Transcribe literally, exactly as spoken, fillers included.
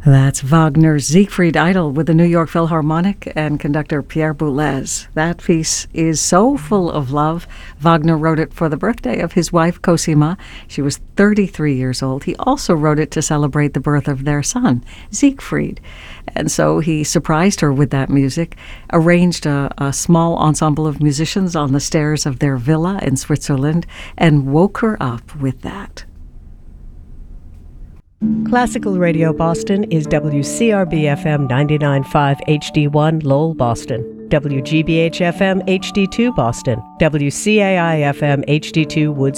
That's Wagner's Siegfried Idol with the New York Philharmonic and conductor Pierre Boulez. That piece is so full of love. Wagner wrote it for the birthday of his wife Cosima. She was thirty-three years old. He also wrote it to celebrate the birth of their son, Siegfried. And so he surprised her with that music, arranged a, a small ensemble of musicians on the stairs of their villa in Switzerland, and woke her up with that. Classical Radio Boston is W C R B F M ninety-nine point five H D one Lowell, Boston, W G B H F M H D two Boston, W C A I F M H D two Woods